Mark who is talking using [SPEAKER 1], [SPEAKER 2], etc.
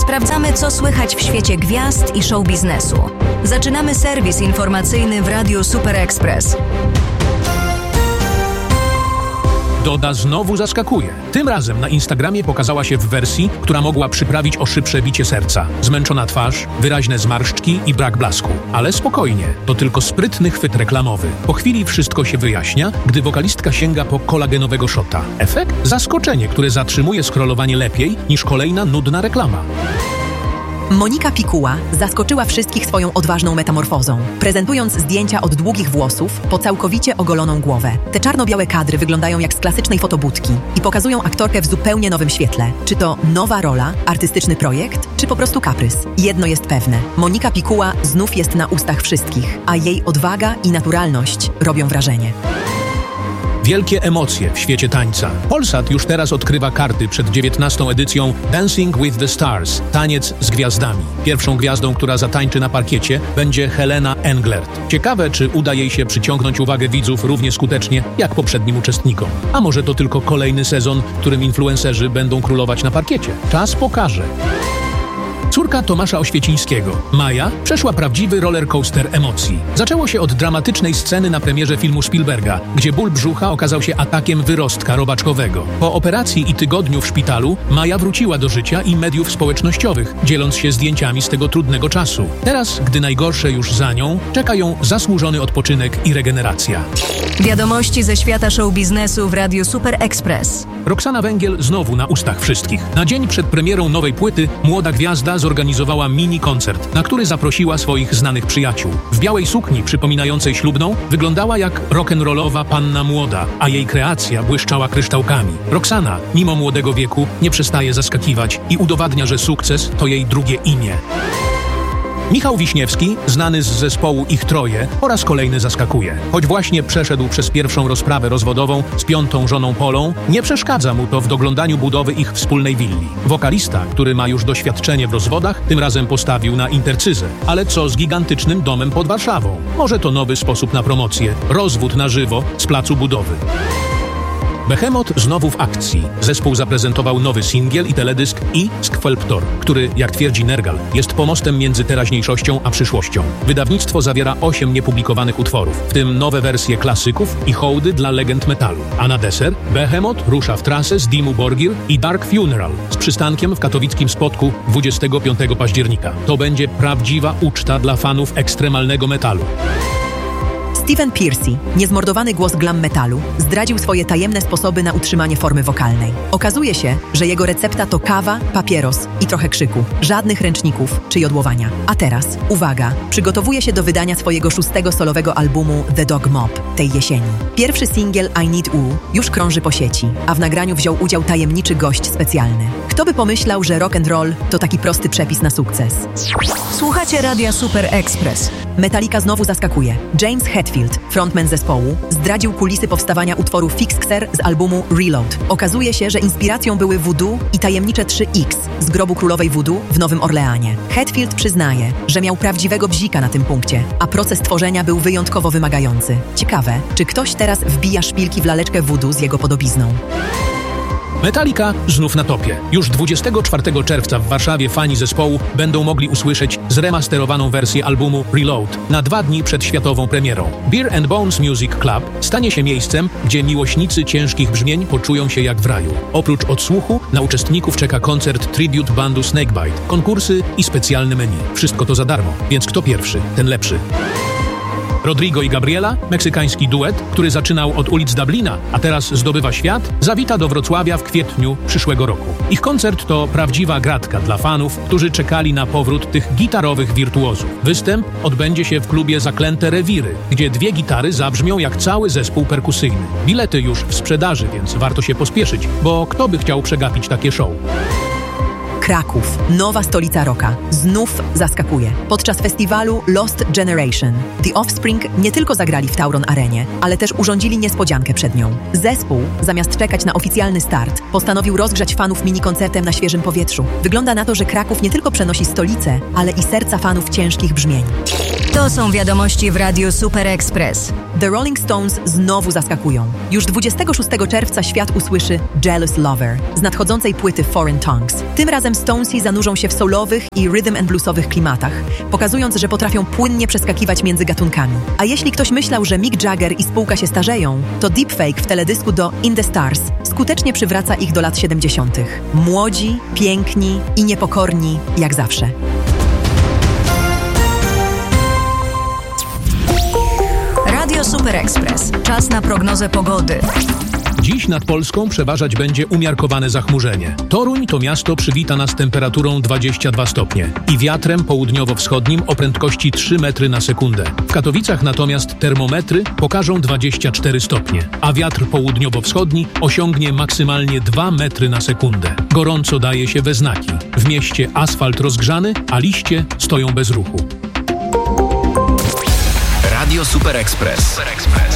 [SPEAKER 1] Sprawdzamy, co słychać w świecie gwiazd i show biznesu. Zaczynamy serwis informacyjny w Radiu Super Express.
[SPEAKER 2] Doda znowu zaskakuje. Tym razem na Instagramie pokazała się w wersji, która mogła przyprawić o szybsze bicie serca. Zmęczona twarz, wyraźne zmarszczki i brak blasku. Ale spokojnie, to tylko sprytny chwyt reklamowy. Po chwili wszystko się wyjaśnia, gdy wokalistka sięga po kolagenowego shota. Efekt? Zaskoczenie, które zatrzymuje scrollowanie lepiej niż kolejna nudna reklama.
[SPEAKER 3] Monika Pikuła zaskoczyła wszystkich swoją odważną metamorfozą, prezentując zdjęcia od długich włosów po całkowicie ogoloną głowę. Te czarno-białe kadry wyglądają jak z klasycznej fotobudki i pokazują aktorkę w zupełnie nowym świetle. Czy to nowa rola, artystyczny projekt, czy po prostu kaprys? Jedno jest pewne. Monika Pikuła znów jest na ustach wszystkich, a jej odwaga i naturalność robią wrażenie.
[SPEAKER 2] Wielkie emocje w świecie tańca. Polsat już teraz odkrywa karty przed 19. edycją Dancing with the Stars, taniec z gwiazdami. Pierwszą gwiazdą, która zatańczy na parkiecie, będzie Helena Englert. Ciekawe, czy uda jej się przyciągnąć uwagę widzów równie skutecznie jak poprzednim uczestnikom. A może to tylko kolejny sezon, w którym influencerzy będą królować na parkiecie? Czas pokaże. Córka Tomasza Oświecińskiego, Maja, przeszła prawdziwy rollercoaster emocji. Zaczęło się od dramatycznej sceny na premierze filmu Spielberga, gdzie ból brzucha okazał się atakiem wyrostka robaczkowego. Po operacji i tygodniu w szpitalu Maja wróciła do życia i mediów społecznościowych, dzieląc się zdjęciami z tego trudnego czasu. Teraz, gdy najgorsze już za nią, czeka ją zasłużony odpoczynek i regeneracja.
[SPEAKER 1] Wiadomości ze świata show biznesu w Radiu Super Express.
[SPEAKER 2] Roxana Węgiel znowu na ustach wszystkich. Na dzień przed premierą nowej płyty młoda gwiazda zorganizowała mini-koncert, na który zaprosiła swoich znanych przyjaciół. W białej sukni przypominającej ślubną wyglądała jak rock'n'rollowa panna młoda, a jej kreacja błyszczała kryształkami. Roxana, mimo młodego wieku, nie przestaje zaskakiwać i udowadnia, że sukces to jej drugie imię. Michał Wiśniewski, znany z zespołu Ich Troje, po raz kolejny zaskakuje. Choć właśnie przeszedł przez pierwszą rozprawę rozwodową z 5. żoną Polą, nie przeszkadza mu to w doglądaniu budowy ich wspólnej willi. Wokalista, który ma już doświadczenie w rozwodach, tym razem postawił na intercyzę. Ale co z gigantycznym domem pod Warszawą? Może to nowy sposób na promocję. Rozwód na żywo z placu budowy. Behemoth znowu w akcji. Zespół zaprezentował nowy singiel i teledysk i Skwelptor, który, jak twierdzi Nergal, jest pomostem między teraźniejszością a przyszłością. Wydawnictwo zawiera 8 niepublikowanych utworów, w tym nowe wersje klasyków i hołdy dla legend metalu. A na deser Behemoth rusza w trasę z Dimmu Borgir i Dark Funeral z przystankiem w katowickim Spodku 25 października. To będzie prawdziwa uczta dla fanów ekstremalnego metalu.
[SPEAKER 3] Steven Pearcy, niezmordowany głos glam metalu, zdradził swoje tajemne sposoby na utrzymanie formy wokalnej. Okazuje się, że jego recepta to kawa, papieros i trochę krzyku. Żadnych ręczników czy jodłowania. A teraz, uwaga, przygotowuje się do wydania swojego 6. solowego albumu The Dog Mob tej jesieni. Pierwszy singiel I Need U już krąży po sieci, a w nagraniu wziął udział tajemniczy gość specjalny. Kto by pomyślał, że rock and roll to taki prosty przepis na sukces?
[SPEAKER 1] Słuchacie Radia Super Express.
[SPEAKER 3] Metallica znowu zaskakuje. James Hetfield, frontman zespołu, zdradził kulisy powstawania utworu Fixxer z albumu Reload. Okazuje się, że inspiracją były voodoo i tajemnicze 3X z grobu królowej voodoo w Nowym Orleanie. Hetfield przyznaje, że miał prawdziwego bzika na tym punkcie, a proces tworzenia był wyjątkowo wymagający. Ciekawe, czy ktoś teraz wbija szpilki w laleczkę voodoo z jego podobizną.
[SPEAKER 2] Metallica znów na topie. Już 24 czerwca w Warszawie fani zespołu będą mogli usłyszeć zremasterowaną wersję albumu Reload na 2 dni przed światową premierą. Beer and Bones Music Club stanie się miejscem, gdzie miłośnicy ciężkich brzmień poczują się jak w raju. Oprócz odsłuchu na uczestników czeka koncert tribute bandu Snakebite, konkursy i specjalne menu. Wszystko to za darmo, więc kto pierwszy, ten lepszy. Rodrigo i Gabriela, meksykański duet, który zaczynał od ulic Dublina, a teraz zdobywa świat, zawita do Wrocławia w kwietniu przyszłego roku. Ich koncert to prawdziwa gratka dla fanów, którzy czekali na powrót tych gitarowych wirtuozów. Występ odbędzie się w klubie Zaklęte Rewiry, gdzie 2 gitary zabrzmią jak cały zespół perkusyjny. Bilety już w sprzedaży, więc warto się pospieszyć, bo kto by chciał przegapić takie show?
[SPEAKER 3] Kraków, nowa stolica rocka, znów zaskakuje. Podczas festiwalu Lost Generation The Offspring nie tylko zagrali w Tauron Arenie, ale też urządzili niespodziankę przed nią. Zespół, zamiast czekać na oficjalny start, postanowił rozgrzać fanów mini-koncertem na świeżym powietrzu. Wygląda na to, że Kraków nie tylko przenosi stolicę, ale i serca fanów ciężkich brzmień.
[SPEAKER 1] To są wiadomości w Radiu Super Express.
[SPEAKER 3] The Rolling Stones znowu zaskakują. Już 26 czerwca świat usłyszy Jealous Lover z nadchodzącej płyty Foreign Tongues. Tym razem Stonesi zanurzą się w soulowych i rhythm and bluesowych klimatach, pokazując, że potrafią płynnie przeskakiwać między gatunkami. A jeśli ktoś myślał, że Mick Jagger i spółka się starzeją, to deepfake w teledysku do In the Stars skutecznie przywraca ich do lat 70. Młodzi, piękni i niepokorni jak zawsze.
[SPEAKER 1] Radio Super Express. Czas na prognozę pogody.
[SPEAKER 2] Dziś nad Polską przeważać będzie umiarkowane zachmurzenie. Toruń to miasto przywita nas temperaturą 22 stopnie i wiatrem południowo-wschodnim o prędkości 3 metry na sekundę. W Katowicach natomiast termometry pokażą 24 stopnie, a wiatr południowo-wschodni osiągnie maksymalnie 2 metry na sekundę. Gorąco daje się we znaki. W mieście asfalt rozgrzany, a liście stoją bez ruchu.
[SPEAKER 4] Radio Super Express.